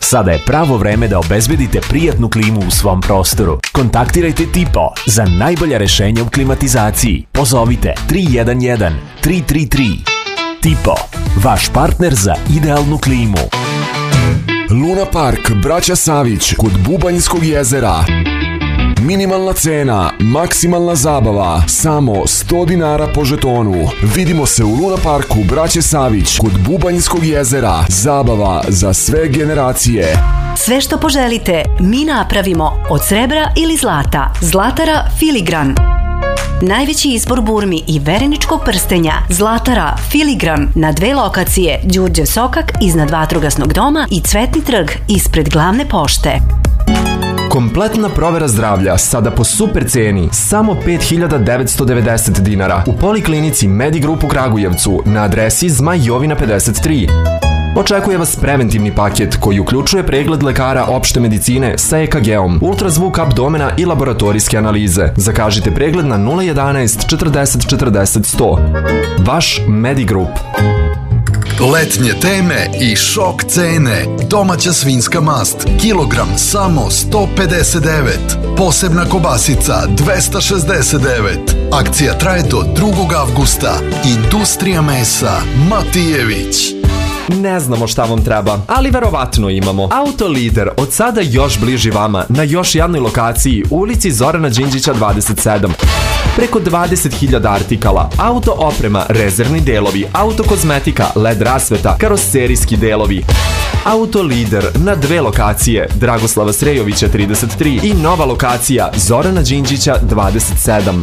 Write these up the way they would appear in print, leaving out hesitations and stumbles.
Sada je pravo vreme da obezbedite prijatnu klimu u svom prostoru. Kontaktirajte Tipo za najbolja rešenja u klimatizaciji. Pozovite 311 333. Tipo, vaš partner za idealnu klimu. Luna Park, braća Savić, kod Bubanjskog jezera. Minimalna cena, maksimalna zabava, samo 100 dinara po žetonu. Vidimo se u Luna Parku, braće Savić, kod Bubanjskog jezera. Zabava za sve generacije. Sve što poželite, mi napravimo od srebra ili zlata. Zlatara Filigran. Najveći izbor burmi i vereničkog prstenja. Zlatara Filigran na 2 lokacije. Đurđe Sokak iznad Vatrogasnog doma i Cvetni trg ispred glavne pošte. Kompletna provera zdravlja sada po super ceni, samo 5.990 dinara u Poliklinici Medigroup u Kragujevcu na adresi Zmaj Jovina 53. Očekuje vas preventivni paket koji uključuje pregled lekara opšte medicine sa EKG-om, ultrazvuk abdomena i laboratorijske analize. Zakažite pregled na 011 40 40 100. Vaš Medigroup. Letnje teme i šok cene. Domaća svinjska mast, kilogram samo 159. Posebna kobasica 269. Akcija traje do 2. avgusta. Industrija mesa Matijević. Ne znamo šta vam treba, ali verovatno imamo. Autolider od sada još bliži vama na još jednoj lokaciji u ulici Zorana Đinđića 27. Preko 20.000 artikala, auto oprema, rezervni delovi, auto kozmetika, LED rasveta, karoserijski delovi. Autolider na 2 lokacije, Dragoslava Srejovića 33 i nova lokacija Zorana Đinđića 27.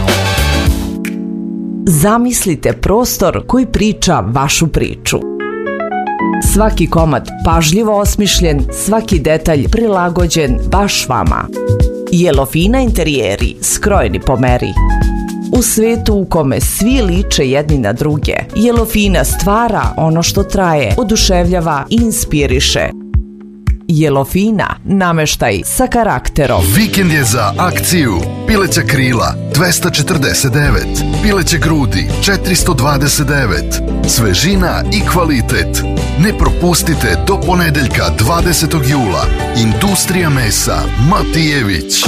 Zamislite prostor koji priča vašu priču. Svaki komad pažljivo osmišljen, svaki detalj prilagođen baš vama. Jelofina interijeri, skrojeni po meri. U svetu u kome svi liče jedni na druge, Jelofina stvara ono što traje, oduševljava i inspiriše. Jelofina, nameštaj sa karakterom. Vikend je za akciju. Pileća krila 249, pileće grudi 429. Svežina i kvalitet. Ne propustite do ponedeljka 20. jula. Industrija mesa Matijević.